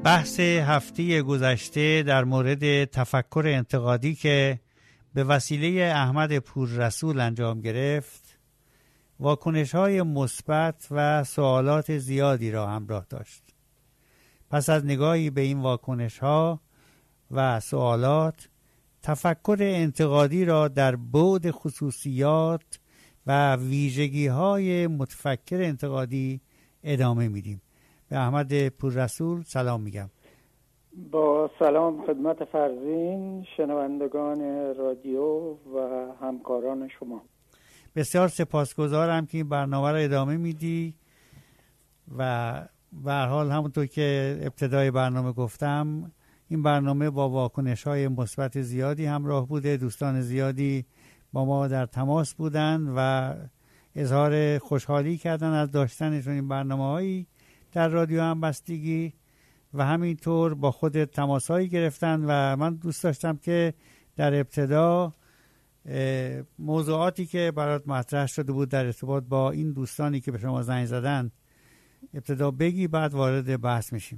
بحث هفته گذشته در مورد تفکر انتقادی که به وسیله احمد پوررسول انجام گرفت واکنش‌های مثبت و سوالات زیادی را همراه داشت. پس از نگاهی به این واکنش‌ها و سوالات، تفکر انتقادی را در بعد خصوصیات و ویژگی‌های متفکر انتقادی ادامه میدیم. به احمد پوررسول سلام میگم. با سلام خدمت فرزین، شنوندگان رادیو و همکاران شما. بسیار سپاسگزارم که این برنامه را ادامه میدی و به هر حال همونطور که ابتدای برنامه گفتم این برنامه با واکنش‌های مثبت زیادی همراه بوده. دوستان زیادی با ما در تماس بودن و اظهار خوشحالی کردن از داشتنشون این برنامه‌هایی در رادیو همبستگی و همینطور با خودت تماس‌هایی گرفتن و من دوست داشتم که در ابتدا موضوعاتی که برات مطرح شده بود در ارتباط با این دوستانی که به شما زنگ زدن ابتدا بگی، بعد وارد بحث میشیم.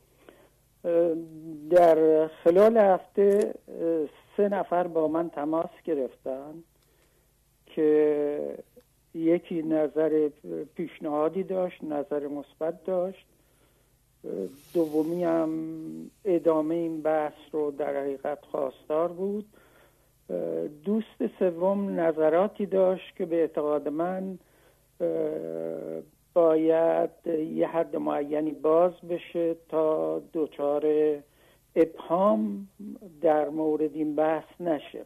در خلال هفته 3 نفر با من تماس گرفتن که یکی نظر پیشنهادی داشت، نظر مثبت داشت، دومی هم ادامه این بحث رو در حقیقت خواستار بود، دوست سوم نظراتی داشت که به اعتقاد من باید یه حد معینی باز بشه تا دچار ابهام در مورد این بحث نشه.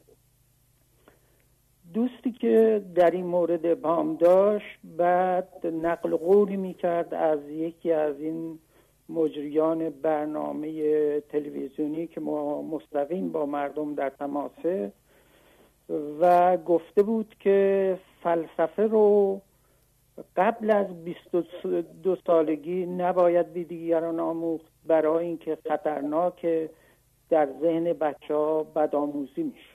دوستی که در این مورد ابهام داشت بعد نقل قولی میکرد از یکی از این مجریان برنامه تلویزیونی که مستقیم با مردم در تماسه و گفته بود که فلسفه رو قبل از 22 سالگی نباید به دیگران آموخت، برای اینکه خطرناکه، در ذهن بچه‌ها بدآموزی میشه.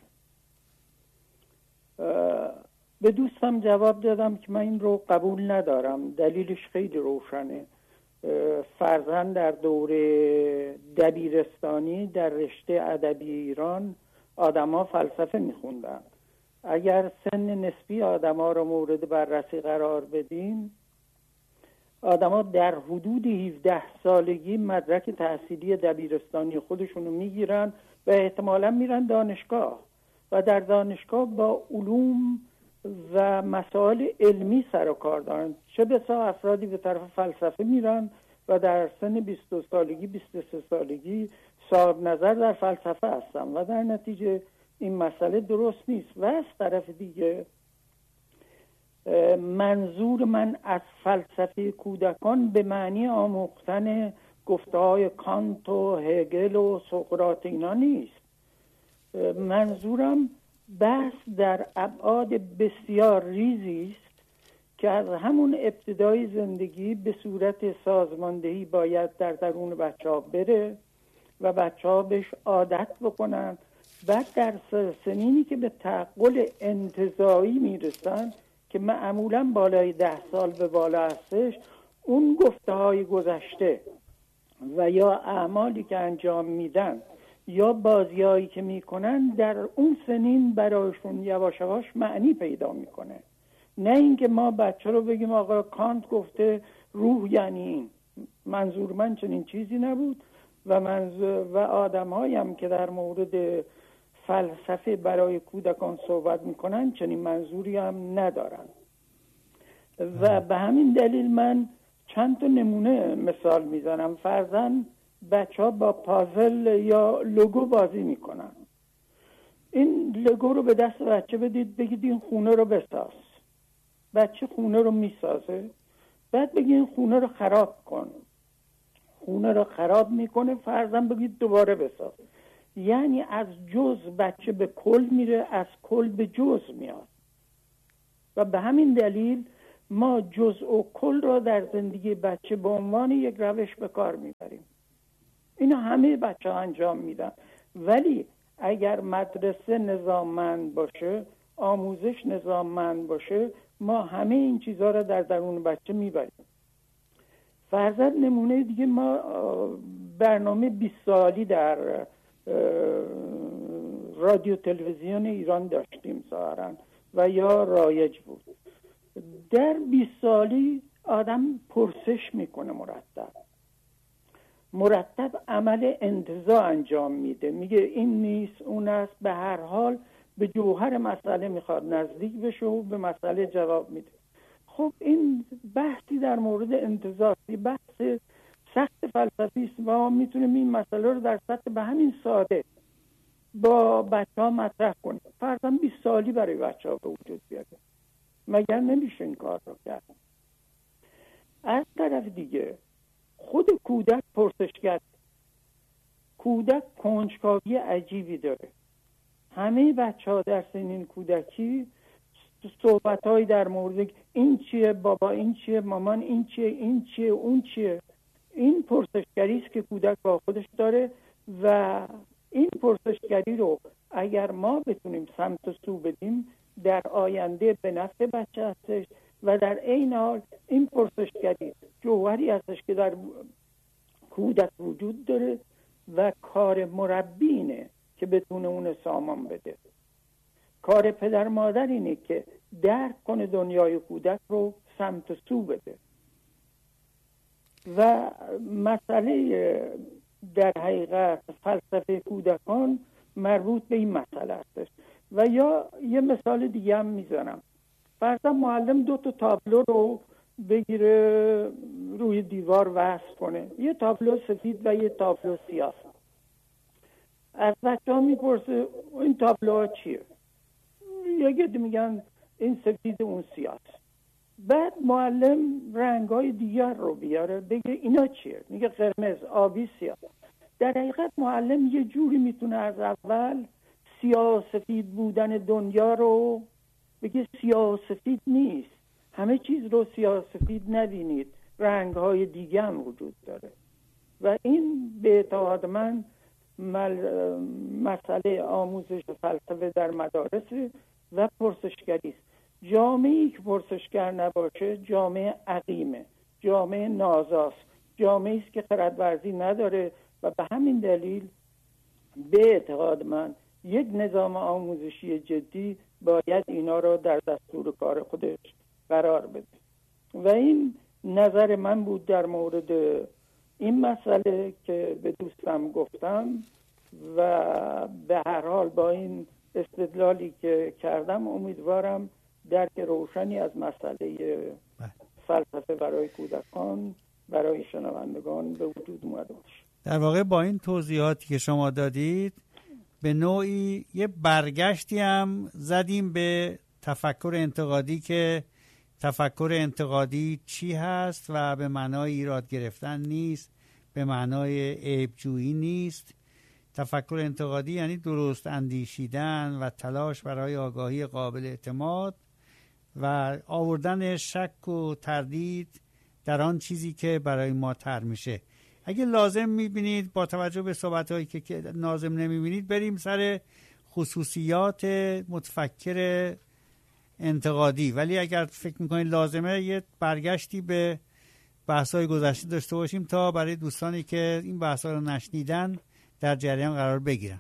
به دوستم جواب دادم که من این رو قبول ندارم. دلیلش خیلی روشنه. فرزند در دوره دبیرستانی در رشته ادبی ایران آدم‌ها فلسفه میخوندن. اگر سن نسبی آدم‌ها رو مورد بررسی قرار بدیم، آدم‌ها در حدود 17 سالگی مدرک تحصیلی دبیرستانی خودشونو میگیرن و احتمالاً میرن دانشگاه و در دانشگاه با علوم و مسائل علمی سر و کار دارن. چه بسا افرادی به طرف فلسفه میرن و در سن 22 سالگی 23 سالگی صاحب نظر در فلسفه هستن و در نتیجه این مسئله درست نیست. و از طرف دیگه منظور من از فلسفه کودکان به معنی آموختن گفته‌های کانت و هگل و سقراط اینا نیست. منظورم بحث در ابعاد بسیار ریزی است که از همون ابتدای زندگی به صورت سازماندهی باید در درون بچه‌ها بره و بچه‌ها بهش عادت بکنن. بعد در سنینی که به تعقل انتزاعی میرسن که معمولاً بالای 10 سال به بالا هستش، اون گفته‌های گذشته و یا اعمالی که انجام میدن یا بازیایی که میکنن در اون سنین برایشون یواش یواش معنی پیدا میکنه. نه اینکه ما بچه رو بگیم آقا کانت گفته روح یعنی این. منظور من چنین چیزی نبود و آدم‌هایی هم که در مورد فلسفه برای کودکان صحبت میکنن چنین منظوری هم ندارن. و به همین دلیل من چند تا نمونه مثال میزنم. فرضاً بچه‌ها با پازل یا لوگو بازی میکنن. این لوگو رو به دست بچه بدید، بگید این خونه رو بساز. بچه خونه رو میسازه. بعد بگید این خونه رو خراب کن. خونه رو خراب میکنه. فرضاً بگید دوباره بساز. یعنی از جز بچه به کل میره، از کل به جز میاد. و به همین دلیل ما جزء و کل را در زندگی بچه به عنوان یک روش به کار میبریم. اینا همه بچه ها انجام میدن. ولی اگر مدرسه نظاممند باشه، آموزش نظاممند باشه، ما همه این چیزها را در درون بچه میبریم. فرضاً نمونه دیگه، ما برنامه 20 سالی در رادیو تلویزیون ایران داشتیم ظاهراً و یا رایج بود. در 20 سالی آدم پرسش میکنه، مرتب عمل انتزاع انجام میده، میگه این نیست اون است، به هر حال به جوهر مسئله میخواد نزدیک بشه و به مسئله جواب میده. خب این بحثی در مورد انتزاع، بحث سخت فلسفی است. ما میتونیم این مسئله رو در سطح به همین ساده با بچه ها مطرح کنیم. فرضاً 20 سالی برای بچه ها به وجود بیاره، مگر نمیشه این کار رو کرد؟ از طرف دیگه خود کودک پرسشگر، کودک کنجکاوی عجیبی داره. همه بچه ها در سنین کودکی صحبت های در مورد این چیه بابا، این چیه مامان، این چیه، این چیه، اون چیه، این پرسشگری است که کودک با خودش داره و این پرسشگری رو اگر ما بتونیم سمت و سو بدیم در آینده به نفع بچه هستش و در عین حال این پرسشگری جوهری هستش که در کودک وجود داره و کار مربی اینه که بتونه اون سامان بده. کار پدر مادر اینه که درک کنه دنیای کودک رو سمت و سو بده. و مسئله در حقیقت فلسفه کودکان مربوط به این مسئله هستش. و یا یه مثال دیگه هم میزنم. فرضاً معلم 2 تابلو رو بگیره روی دیوار وصل کنه، یه تابلو سفید و یه تابلو سیاه. از بچه ها میپرسه این تابلوها چیه؟ یکی میگن این سفید اون سیاه. بعد معلم رنگای دیگر رو بیاره بگه اینا چیه؟ میگه قرمز، آبی، سیاه. در حقیقت معلم یه جوری میتونه از اول سیاه سفید بودن دنیا رو بگه سیاه سفید نیست، همه چیز رو سیاه سفید نبینید، رنگ‌های دیگه هم وجود داره. و این به اعتقاد من مسئله آموزش فلسفه در مدارس و پرسشگری است. جامعه‌ای که پرسشگر نباشه جامعه عقیمه، جامعه نازاست، جامعه‌ای است که خردورزی نداره و به همین دلیل به اعتقاد من یک نظام آموزشی جدی باید اینا رو در دستور کار خودش قرار بده. و این نظر من بود در مورد این مسئله که به دوستم گفتم و به هر حال با این استدلالی که کردم امیدوارم درک روشنی از مسئله فلسفه برای کودکان برای شنوندگان به وجود اومده باشه. در واقع با این توضیحاتی که شما دادید به نوعی یه برگشتی هم زدیم به تفکر انتقادی که تفکر انتقادی چی هست و به معنای ایراد گرفتن نیست، به معنای عیبجویی نیست. تفکر انتقادی یعنی درست اندیشیدن و تلاش برای آگاهی قابل اعتماد و آوردن شک و تردید در آن چیزی که برای ما طرح میشه. اگه لازم میبینید با توجه به صحبت‌هایی که لازم نمیبینید بریم سر خصوصیات متفکر انتقادی، ولی اگر فکر میکنید لازمه یه برگشتی به بحث‌های گذشته داشته باشیم تا برای دوستانی که این بحث‌ها رو نشنیدن در جریان قرار بگیرن.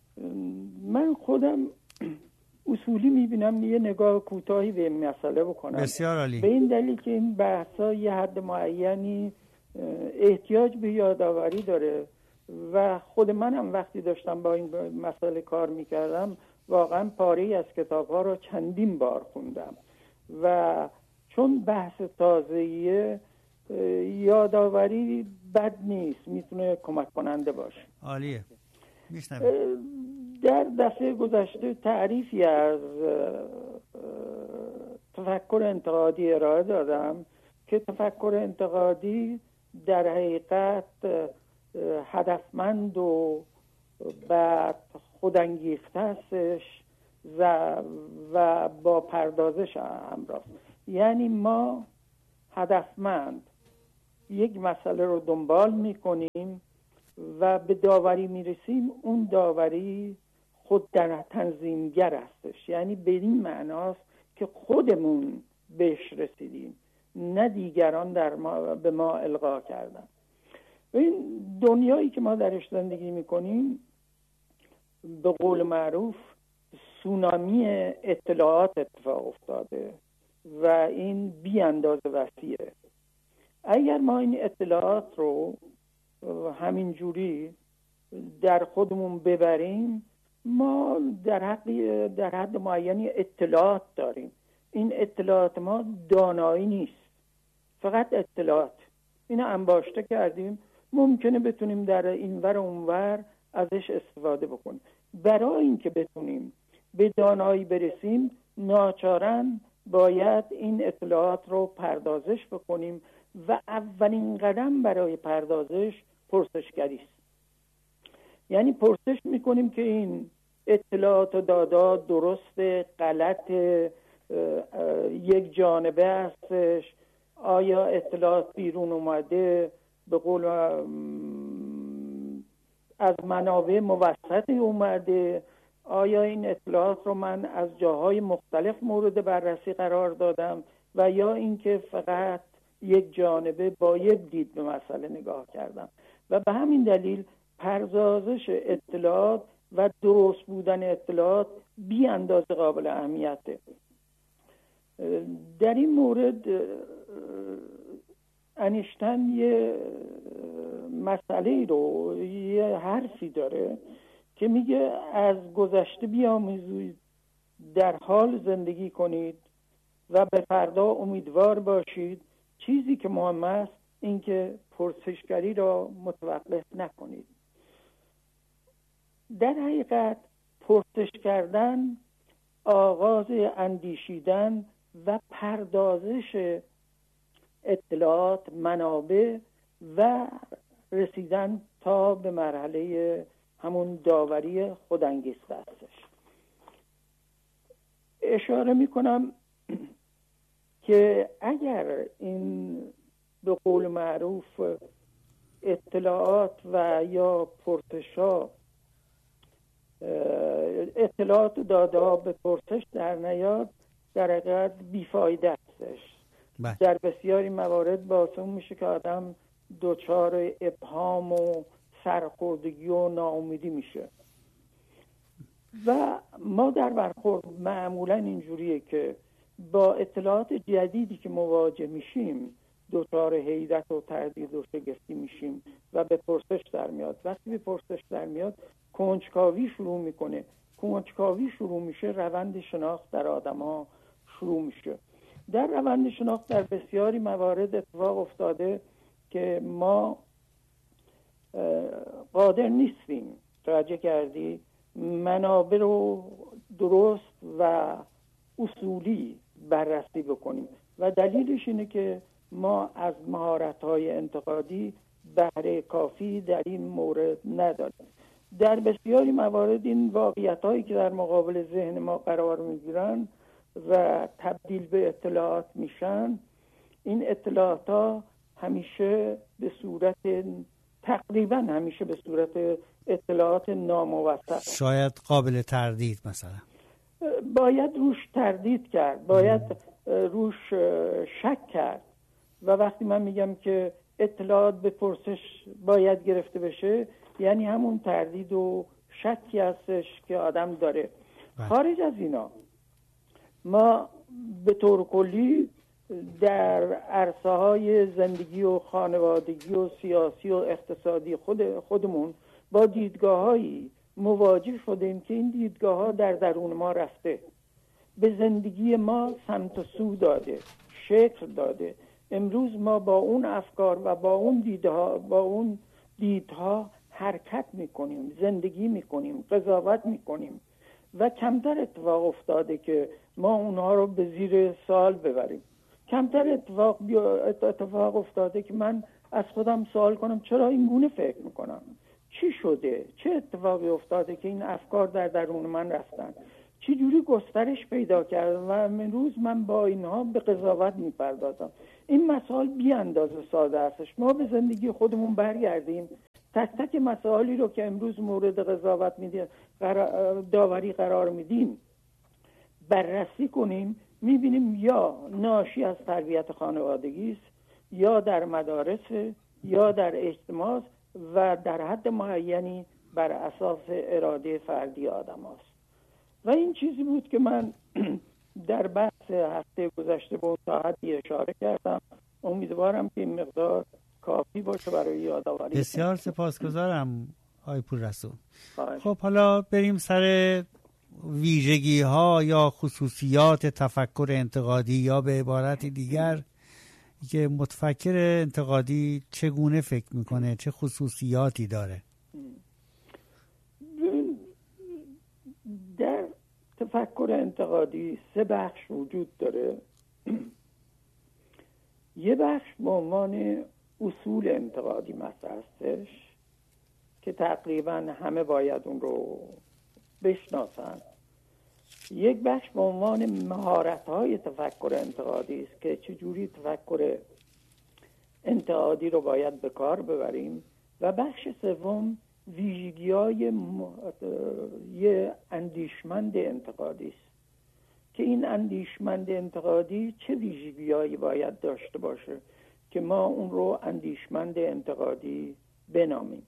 من خودم اصولی میبینم یه نگاه کوتاهی به این مسئله بکنم. بسیار عالی. به این دلیل که این بحث‌ها یه حد معینی احتیاج به یادآوری داره و خود منم وقتی داشتم با این مسئله کار میکردم واقعا پاره‌ای از کتاب‌ها رو چندین بار خوندم و چون بحث تازه‌ایه یادآوری بد نیست، میتونه کمک کننده باشه. عالیه. در دفعه گذشته تعریفی از تفکر انتقادی ارائه دادم که تفکر انتقادی در حقیقت هدفمند و بعد خودانگیخته هستش و با پردازش همراه. یعنی ما هدفمند یک مسئله رو دنبال میکنیم و به داوری میرسیم، اون داوری خود در تنظیمگر هستش، یعنی به این معناست که خودمون بهش رسیدیم نه دیگران به ما القا کردن. این دنیایی که ما درش زندگی میکنیم به قول معروف سونامی اطلاعات اتفاق افتاده و این بی اندازه وسیعه. اگر ما این اطلاعات رو همین جوری در خودمون ببریم، ما در حد معینی اطلاعات داریم. این اطلاعات ما دانایی نیست، فقط اطلاعات. اینو انباشته کردیم، ممکنه بتونیم در اینور و اونور ازش استفاده بکنیم. برای اینکه بتونیم به دانایی برسیم ناچاراً باید این اطلاعات رو پردازش بکنیم و اولین قدم برای پردازش پرسشگری است. یعنی پرسش میکنیم که این اطلاعات و دادا درست، غلط، یک جانبه هستش، آیا اطلاعات بیرون اومده، به قول از منابع موثقی اومده، آیا این اطلاعات رو من از جاهای مختلف مورد بررسی قرار دادم و یا اینکه فقط یک جانبه با یک دید به مسئله نگاه کردم. و به همین دلیل پردازش اطلاعات و درست بودن اطلاعات بی اندازه قابل اهمیته. در این مورد انیشتین یه مسئله رو، یه حرفی داره که میگه از گذشته بیاموزید، در حال زندگی کنید و به فردا امیدوار باشید. چیزی که مهم است این که پرسشگری را متوقف نکنید. در حقیقت پرسش کردن آغاز اندیشیدن و پردازش اطلاعات، منابع و رسیدن تا به مرحله همون داوری خودانگیخته هستش. اشاره میکنم که اگر این به قول معروف اطلاعات و یا پرسش‌ها، اطلاعات داده به پرسش در نیاد، در حقیقت بیفایده هستش. در بسیاری موارد باعث میشه که آدم دچار ابهام و سرخوردگی و ناامیدی میشه. و ما در برخورد معمولا اینجوریه که با اطلاعات جدیدی که مواجه میشیم دچار حیرت و تردید و شگفتی میشیم و به پرسش در میاد. وقتی به پرسش در میاد کنجکاوی شروع میکنه. کنجکاوی شروع میشه، روند شناخت در آدم‌ها شروع میشه. در روند شناخت در بسیاری موارد اتفاق افتاده که ما قادر نیستیم، توجه کردی، منابع رو درست و اصولی بررسی بکنیم و دلیلش اینه که ما از مهارت‌های انتقادی بهره کافی در این مورد نداریم. در بسیاری موارد این واقعیت‌هایی که در مقابل ذهن ما قرار می‌گیرن و تبدیل به اطلاعات میشن، این اطلاعات‌ها همیشه به صورت تقریبا همیشه به صورت اطلاعات ناموثق، شاید قابل تردید، مثلا باید روش تردید کرد، باید روش شک کرد. و وقتی من میگم که اطلاعات به پرسش باید گرفته بشه، یعنی همون تردید و شکی هستش که آدم داره. خارج از اینا ما به طور کلی در عرصه‌های زندگی و خانوادگی و سیاسی و اقتصادی خودمون با دیدگاه‌هایی مواجه شدیم که این دیدگاه‌ها در درون ما رفته، به زندگی ما سمت و سو داده، شکل داده. امروز ما با اون افکار و با اون دیدها حرکت میکنیم، زندگی میکنیم، قضاوت میکنیم و کمتر اتفاق افتاده که ما اونها رو به زیر سوال ببریم. کمتر اتفاق افتاده که من از خودم سوال کنم چرا این گونه فکر میکنم، چی شده، چه اتفاقی افتاده که این افکار در درون من رفتن، چی جوری گسترش پیدا کردن و امروز من با اینها به قضاوت میپردازم. این مسائل بی اندازه ساده هستش. ما به زندگی خودمون برگردیم، تک تک مسائلی رو که امروز مورد قضاوت میدیم، داوری قرار میدیم، بررسی کنیم، میبینیم یا ناشی از تربیت خانوادگی است، یا در مدارس، یا در اجتماع و در حد معینی بر اساس اراده فردی آدم هست. و این چیزی بود که من در بحث هفته گذشته به اون حدی اشاره کردم. امیدوارم که این مقدار کافی باشه برای یادآوری. بسیار سپاسگزارم آقای پوررسول. خب حالا بریم سر ویژگی ها یا خصوصیات تفکر انتقادی، یا به عبارت دیگر که متفکر انتقادی چگونه فکر میکنه، چه خصوصیاتی داره؟ در تفکر انتقادی 3 بخش وجود داره. یه بخش به عنوان اصول انتقادی مطرح هستش که تقریبا همه باید اون رو بشناسن. یک بخش به عنوان مهارت‌های تفکر انتقادی است که چجوری تفکر انتقادی رو باید به کار ببریم. و بخش سوم ویژگی‌های یه اندیشمند انتقادی است که این اندیشمند انتقادی چه ویژگی‌هایی باید داشته باشه که ما اون رو اندیشمند انتقادی بنامیم.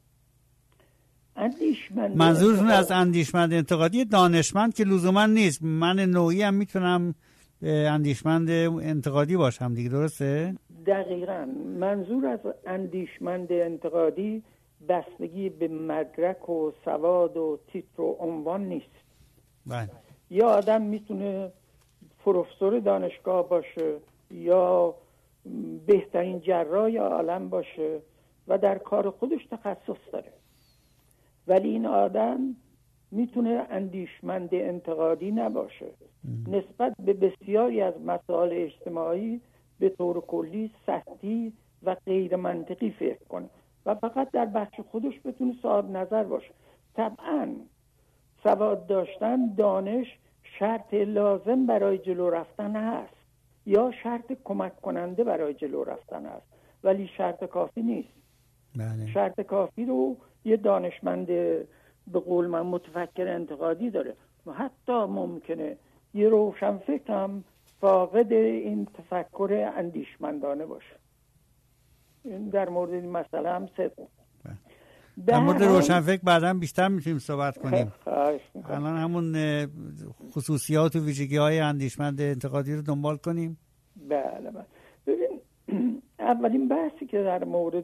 منظورتون از اندیشمند انتقادی دانشمند که لزوما نیست، من نوعی هم میتونم اندیشمند انتقادی باشم دیگه، درسته؟ دقیقاً. منظور از اندیشمند انتقادی بستگی به مدرک و سواد و تیتر و عنوان نیست. بله. یا آدم میتونه پروفسور دانشگاه باشه یا بهترین جراح عالم باشه و در کار خودش تخصص داره، ولی این آدم میتونه اندیشمند انتقادی نباشه. نسبت به بسیاری از مسائل اجتماعی به طور کلی سطحی و غیر منطقی فکر کنه و فقط در بخش خودش بتونه صاحب نظر باشه. طبعاً سواد داشتن، دانش شرط لازم برای جلو رفتن هست یا شرط کمک کننده برای جلو رفتن هست، ولی شرط کافی نیست. بله. شرط کافی رو یه دانشمند به قول من متفکر انتقادی داره و حتی ممکنه یه روشنفکر هم فاقد این تفکر اندیشمندانه باشه. این در مورد این مسئله هم صدق. در مورد روشنفکر بعداً بیشتر میتونیم صحبت کنیم. الان همون خصوصیات و ویژگی‌های اندیشمند انتقادی رو دنبال کنیم. بله. ببین، اولین بحثی که در مورد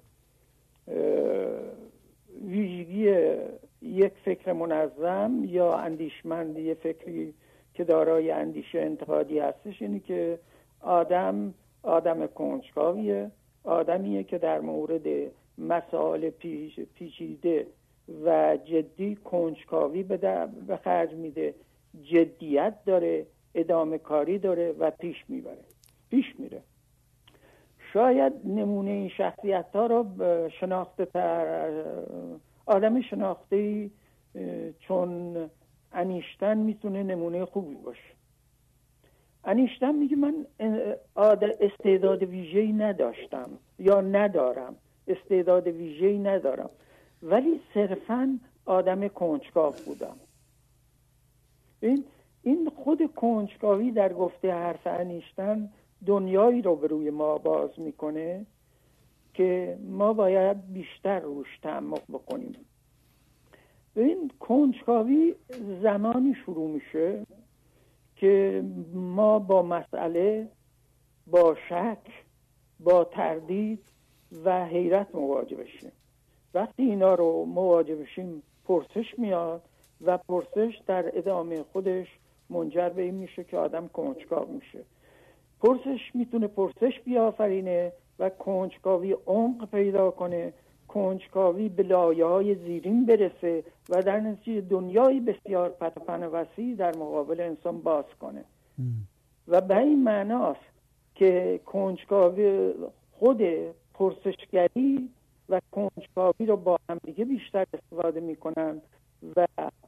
ویژگی یک فکر منظم یا اندیشمند، یک فکری که دارای اندیشه انتقادی هستش، اینه که آدم کنجکاویه، آدمیه که در مورد مسائل پیچیده و جدی کنجکاوی به خرج میده، جدیت داره، ادامه کاری داره و پیش میره. شاید نمونه این شخصیت ها رو آدم شناخته چون انیشتن میتونه نمونه خوبی باشه. انیشتن میگه من استعداد ویژه‌ای نداشتم یا ندارم، استعداد ویژه‌ای ندارم، ولی صرفاً آدم کنجکاو بودم. این خود کنجکاوی در گفته حرف انیشتن دنیایی رو به روی ما باز میکنه که ما باید بیشتر روش تعمق بکنیم. این کنجکاوی زمانی شروع میشه که ما با مسئله، با شک، با تردید و حیرت مواجه بشیم. وقتی اینا رو مواجه بشیم پرسش میاد و پرسش در ادامه خودش منجر به این میشه که آدم کنجکاو میشه. پرسش میتونه پرسش بیافرینه و کنجکاوی عمق پیدا کنه، کنجکاوی به لایه‌های زیرین برسه و در نتیجه دنیای بسیار پتپن وسیع در مقابل انسان باز کنه. و به این معناست که کنجکاوی، خود پرسشگری و کنجکاوی رو با هم دیگه بیشتر استفاده میکنن و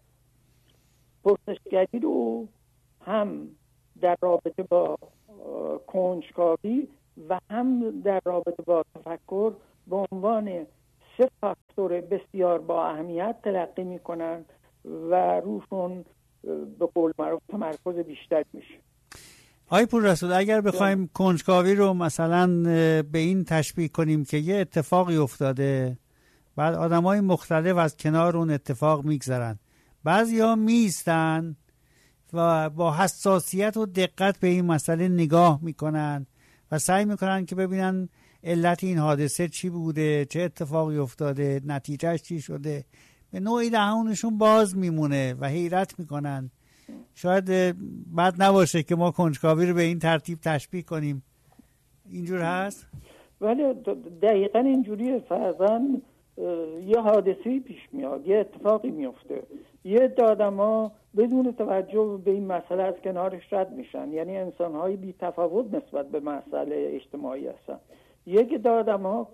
پرسشگری رو هم در رابطه با کنجکاوی و هم در رابطه با تفکر به عنوان 3 فاکتور بسیار با اهمیت تلقی میکنن و روشون به قول معروف تمرکز بیشتر میشه. آقای پوررسول، اگر بخوایم کنجکاوی رو مثلا به این تشبیه کنیم که یه اتفاقی افتاده، بعد آدمای مختلف از کنار اون اتفاق میگذرن، بعضیا میستن و با حساسیت و دقت به این مسئله نگاه میکنن و سعی میکنن که ببینن علت این حادثه چی بوده، چه اتفاقی افتاده، نتیجهش چی شده. به نوعی دهانشون باز میمونه و حیرت میکنن. شاید بد نباشه که ما کنجکاوی رو به این ترتیب تشبیه کنیم. اینجور هست؟ ولی دقیقا اینجوریه. فرضاً یه حادثه‌ای پیش میاد، یه اتفاقی میفته، یه آدم‌ها بدون توجه به این مسئله از کنارش رد میشن، یعنی انسان‌های بی تفاوت نسبت به مسئله اجتماعی هستن. یک آدم‌ها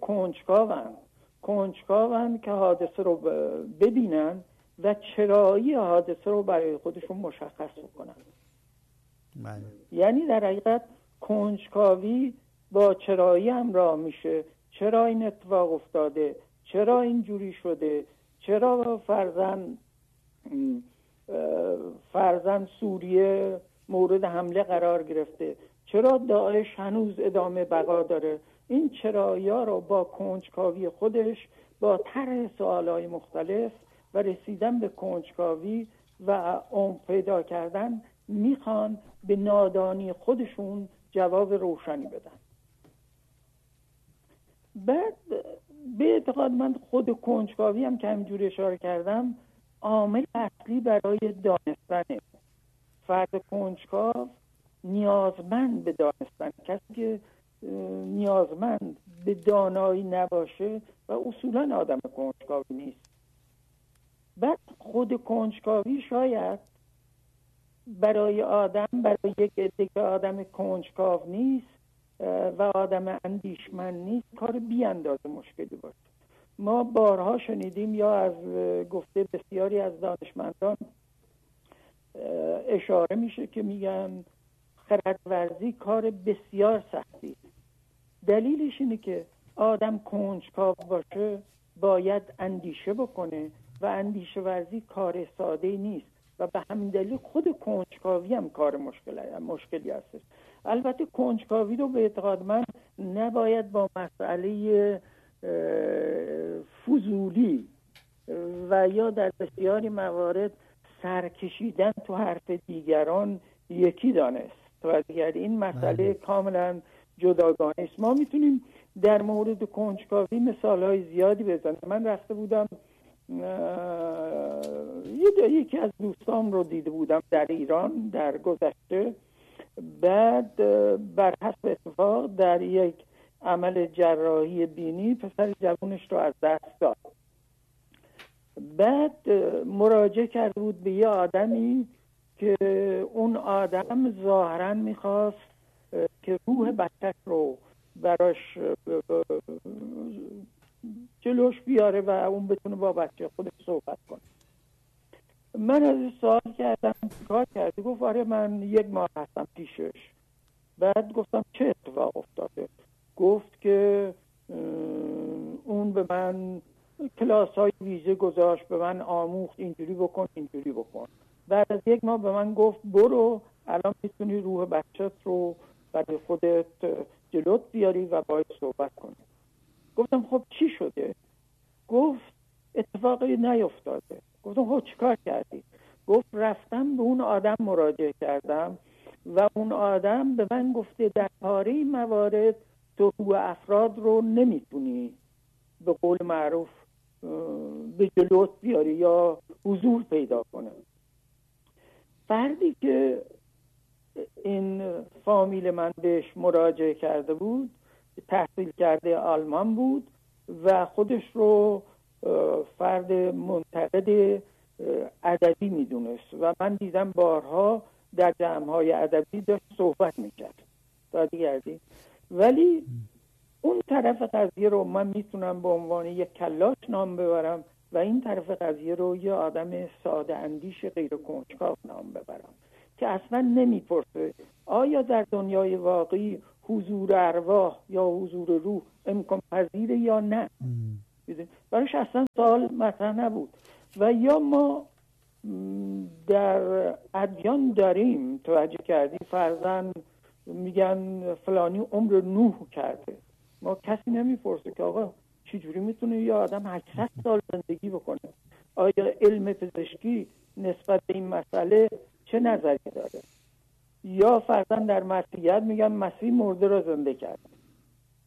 کنجکاون که حادثه رو ببینن و چرایی حادثه رو برای خودشون مشخص بکنن. یعنی در حقیقت کنجکاوی با چرایی همراه میشه. چرا این اتفاق افتاده؟ چرا اینجوری شده؟ چرا فرزن سوریه مورد حمله قرار گرفته؟ چرا داعش هنوز ادامه بقا داره؟ این چرایی‌ها رو با کنجکاوی خودش، با طرح سوالای مختلف و رسیدن به کنجکاوی و عمق پیدا کردن، میخوان به نادانی خودشون جواب روشنی بدن. بعد به اعتقاد من خود کنجکاوی هم که همینجوری اشاره کردم عامل اصلی برای دانستنه. فرد کنجکاو نیازمند به دانستن. کسی که نیازمند به دانایی نباشه و اصولا آدم کنجکاوی نیست. بعد خود کنجکاوی شاید برای یک عده که آدم کنجکاو نیست و آدم اندیشمند نیست کار بی اندازه مشکلی باشه. ما بارها شنیدیم یا از گفته بسیاری از دانشمندان اشاره میشه که میگن خردورزی کار بسیار سختی. دلیلش اینه که آدم کنجکاو باشه باید اندیشه بکنه و اندیشه ورزی کار ساده نیست و به همین دلیل خود کنجکاوی هم کار مشکلی هست. البته کنجکاوی رو به اعتقاد من نباید با مسئله فضولی و یا در بسیاری موارد سرکشیدن تو حرف دیگران یکی دانست. این مسئله کاملا جداگانه است. ما میتونیم در مورد کنجکاوی مثالهای زیادی بزنیم. من رفته بودم یکی از دوستام رو دیده بودم در ایران در گذشته. بعد بر حسب اتفاق در یک عمل جراحی بینی پسر جوانش رو از دست داد. بعد مراجعه کرده بود به یه آدمی که اون آدم ظاهراً میخواست که روح بچه‌ش رو براش جلوش بیاره و اون بتونه با بچه خودش صحبت کنه. من از سوال کردم کار کردی؟ گفت آره من 1 ماه هستم پیشش. بعد گفتم چه اتفاق افتاده؟ گفت که اون به من کلاس‌های ویژه گذاشت، به من آموخت اینجوری بکن. بعد از 1 ماه به من گفت برو الان میتونی روح بچت رو برای خودت جلوت بیاری و باید صحبت کنی. گفتم خب چی شده؟ گفت اتفاقی نیفتاده. گفتم خب چیکار کردی؟ گفت رفتم به اون آدم مراجعه کردم و اون آدم به من گفته در پاره موارد تو روح افراد رو نمیتونی به قول معروف به جلوت بیاری یا حضور پیدا کنه. فردی که این فامیل من بهش مراجعه کرده بود تحصیل کرده آلمان بود و خودش رو فرد منتقد ادبی میدونست و من دیدم بارها در جمع‌های ادبی داشت صحبت میکرد. دادیگردی. ولی اون طرف قضیه رو من میتونم به عنوان یک کلاش نام ببرم و این طرف قضیه رو یه آدم ساده اندیش غیر کنجکاو نام ببرم که اصلا نمیپرسه آیا در دنیای واقعی حضور ارواح یا حضور روح امکان پذیره یا نه. براش اصلا سوال مطرح نبود. و یا ما در ادیان داریم توجه کردی فرضاً میگن فلانی عمر نوح کرده. ما کسی نمیپرسه که آقا چجوری میتونه یه آدم 800 سال زندگی بکنه؟ آیا علم پزشکی نسبت به این مسئله چه نظری داره؟ یا فرضاً در مسیحیت میگن مسیح مرده را زنده کرد.